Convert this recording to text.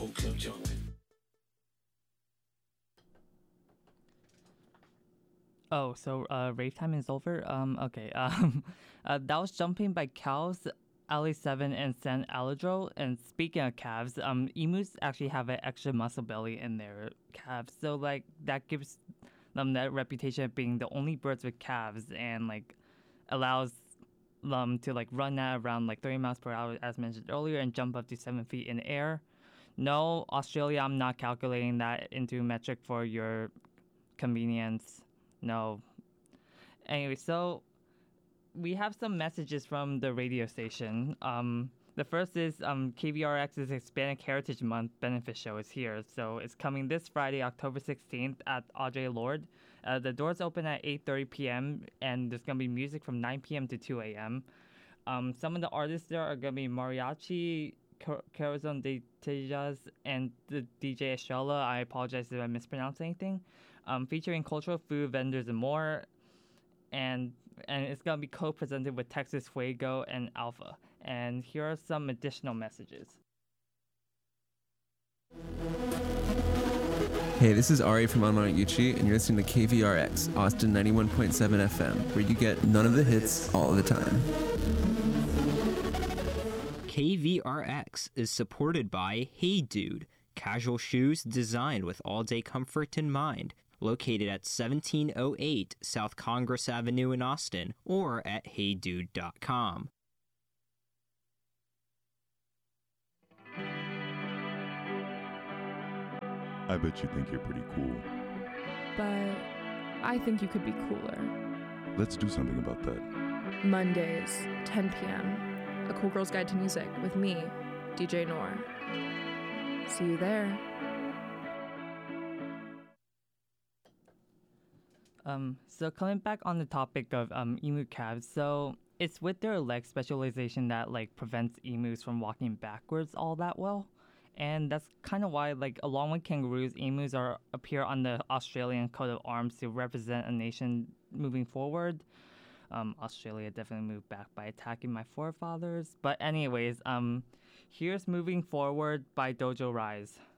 whole club jumping. Oh, so rave time is over? Okay. That was Jumping by Cows, Ali7, and San Alejandro. And speaking of calves, emus actually have an extra muscle belly in their calves. So, like, that gives them that reputation of being the only birds with calves and, like, allows them to, like, run at around, like, 30 miles per hour, as mentioned earlier, and jump up to 7 feet in the air. No, Australia, I'm not calculating that into a metric for your convenience. No. Anyway, so we have some messages from the radio station. The first is KVRX's Hispanic Heritage Month benefit show is here. So it's coming this Friday, October 16th at Audre Lorde. The doors open at 8:30 p.m. and there's going to be music from 9 p.m. to 2 a.m. Some of the artists there are going to be Mariachi, Corazon de Tejas, and the DJ Estrella. I apologize if I mispronounced anything. Featuring cultural food vendors and more. And it's going to be co-presented with Texas Fuego and Alpha. And here are some additional messages. Hey, this is Ari from Online Yuchi, and you're listening to KVRX, Austin 91.7 FM, where you get none of the hits all the time. KVRX is supported by Hey Dude, casual shoes designed with all-day comfort in mind. Located at 1708 South Congress Avenue in Austin, or at heydude.com. I bet you think you're pretty cool. But I think you could be cooler. Let's do something about that. Mondays, 10 p.m. A Cool Girl's Guide to Music with me, DJ Noor. See you there. So coming back on the topic of emu calves, so it's with their leg specialization that like prevents emus from walking backwards all that well, and that's kind of why, like, along with kangaroos, emus appear on the Australian coat of arms to represent a nation moving forward. Australia definitely moved back by attacking my forefathers, but anyways, here's Moving Forward by Dojo Rise.